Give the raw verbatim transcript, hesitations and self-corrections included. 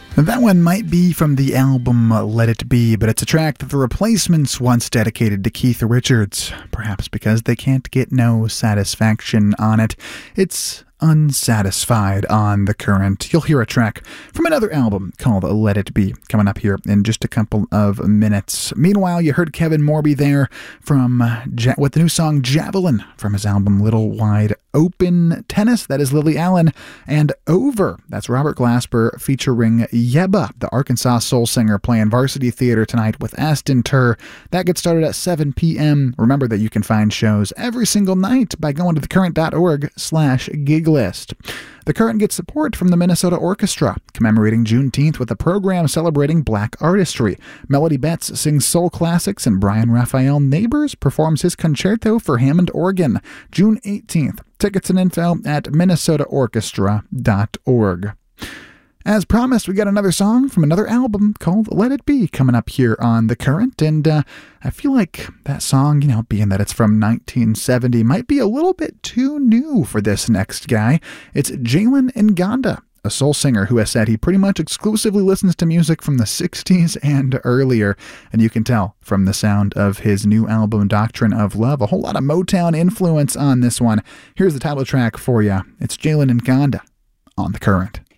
That one might be from the album Let It Be, but it's a track that the Replacements once dedicated to Keith Richards, perhaps because they can't get no satisfaction on it. It's Unsatisfied on The Current. You'll hear a track from another album called Let It Be coming up here in just a couple of minutes. Meanwhile, you heard Kevin Morby there from ja- with the new song Javelin from his album Little Wide Open. Tennis, that is Lily Allen, and Over, that's Robert Glasper featuring Yeba, the Arkansas soul singer, playing Varsity Theater tonight with Aston Tur. That gets started at seven p.m. Remember that you can find shows every single night by going to thecurrent.org slash gig list. The Current gets support from the Minnesota Orchestra, commemorating Juneteenth with a program celebrating black artistry. Melody Betts sings soul classics, and Brian Raphael Neighbors performs his concerto for Hammond organ, June eighteenth. Tickets and info at minnesota orchestra dot org. As promised, we got another song from another album called Let It Be coming up here on The Current, and uh, I feel like that song, you know, being that it's from nineteen seventy, might be a little bit too new for this next guy. It's Jalen Nganda, a soul singer who has said he pretty much exclusively listens to music from the sixties and earlier, and you can tell from the sound of his new album, Doctrine of Love, a whole lot of Motown influence on this one. Here's the title track for you. It's Jalen Nganda on The Current.